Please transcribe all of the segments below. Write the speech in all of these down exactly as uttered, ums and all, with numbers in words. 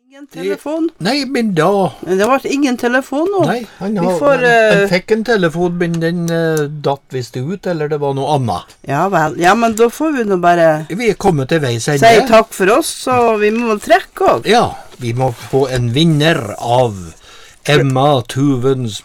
Ingen telefon? Nei, men da... Det var ingen telefon nå. Nei, han, har, får, han, han uh... fikk en telefon, men den uh, datt visst ut, eller det var noe annet. Ja vel, ja, men da får vi nå bare... Vi er kommet til veis ende. Si takk for oss, så vi må trekke også. Ja, vi må få en vinner av Emma Tuvens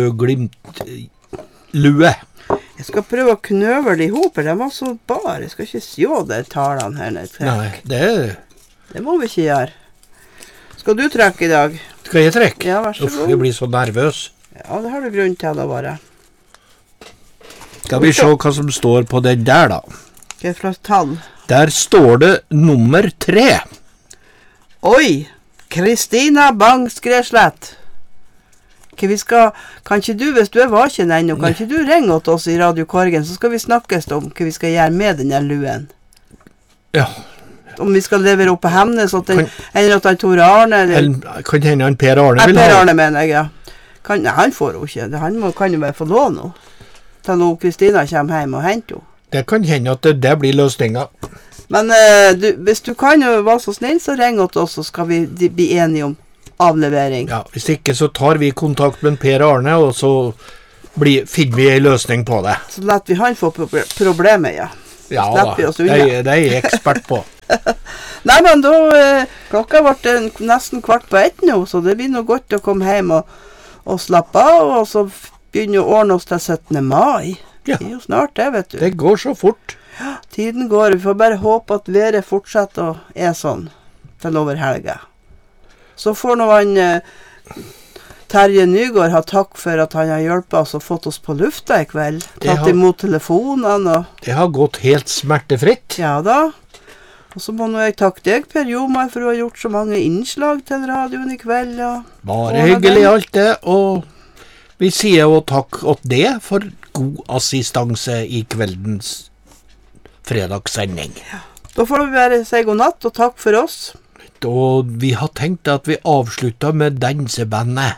Bodø-Glimt-lue. Jeg skal prøve å knøve det i hoper, det var så bare. Jeg skal ikke sjå de talene her når jeg trekker. Nei, det... Det må vi ikke gjøre. Skal du trekke i dag? Skal jeg trekke? Ja, vær så god. Uff, jeg blir så nervøs. Ja, det har du grunn til å være. Skal vi se hva som står på den der da? Hva er fra tall? Der står det nummer tre. Oi! Kristina Bang Skreslett. Hva vi skal... Kan ikke du, hvis du er vaken ennå, kan ikke du ringe til oss i Radio Korgen, så skal vi snakkes om hva vi skal gjøre med denne luen. Ja. Om vi skal levere opp på henne, så at den, eller at han Tor Arne, eller... eller kan hende han Per Arne vil ha. Per ha. Arne mener jeg, ja. Kan, nei, han får jo ikke. Han må, kan jo bare få låne noe. Til nå Kristina kommer hjem og henter henne. Det kan hende at det, det blir løsningen. Men uh, du, hvis du kan jo være så snill, så ring til oss, så skal vi de, bli enige om avlevering. Ja, hvis ikke så tar vi kontakt med Per Arne, og så blir, finner vi en løsning på det. Så lett vi han få pro- problemet, ja. Ja, Slipper vi oss unna. det, det er jeg ekspert på. Nei, men da, eh, klokka ble nesten kvart på ett nå, så det blir noe godt å komme hjem og, og slappe av, og så begynne å ordne oss til syttende mai. Ja. Det er jo snart det, vet du. Det går så fort. Ja, tiden går. Vi får bare håpe at været fortsetter og er sånn til over helga. Så får nå han eh, Terje Nygård ha takk for at han har hjulpet oss og fått oss på lufta i kveld. Tatt har, imot telefonene og... Det har gått helt smertefritt. Ja da. Og så må nå jeg takke deg, Per Jomar, for å ha gjort så mange innslag til radioen i kveld. Og, Bare og hyggelig alt det, og vi sier jo takk åt det for god assistanse i kveldens fredagssending. Ja. Da får vi bare si god natt og takk for oss. Og vi har tenkt at vi avslutter med dansebandet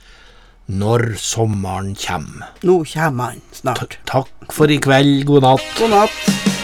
Når sommeren kommer. Nå kommer han snart. Takk for i kveld, god natt. God natt.